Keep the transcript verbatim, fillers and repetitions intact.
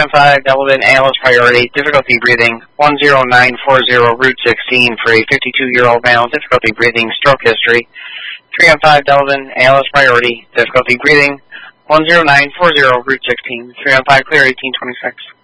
five, Delavan, A L S priority, difficulty breathing, one zero nine four zero, Route sixteen for a fifty-two-year-old male, difficulty breathing, stroke history. three one five, Delavan, A L S priority, difficulty breathing, one zero nine four zero, Route sixteen. three one five, clear, eighteen twenty-six.